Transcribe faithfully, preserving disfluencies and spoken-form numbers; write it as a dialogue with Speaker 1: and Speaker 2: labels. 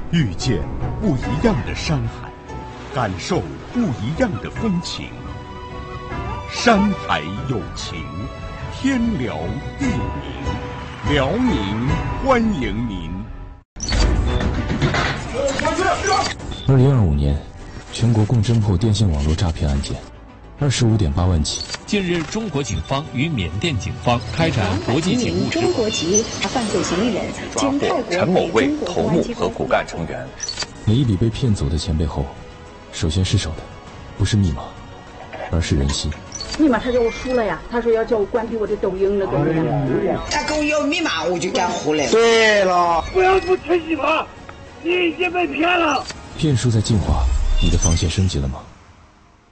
Speaker 1: 遇见不一样的山海，感受不一样的风情。山海有情，天辽地宁，辽宁欢迎您。
Speaker 2: 二零二五年，全国共侦破电信网络诈骗案件二十五点八万起。
Speaker 3: 近日，中国警方与缅甸警方开展国际警务
Speaker 4: 中国籍犯罪嫌疑人兼泰国
Speaker 5: 陈某为头目和骨干成员。
Speaker 2: 每一笔被骗走的钱背后，首先失手的不是密码，而是人心。
Speaker 6: 密码他叫我输了呀，他说要叫我关闭我的抖音了，懂吗？
Speaker 7: 他跟我要密码，我就敢胡来。
Speaker 8: 对了，不要不缺密码，你已经被骗了。
Speaker 2: 骗术在进化，你的防线升级了吗？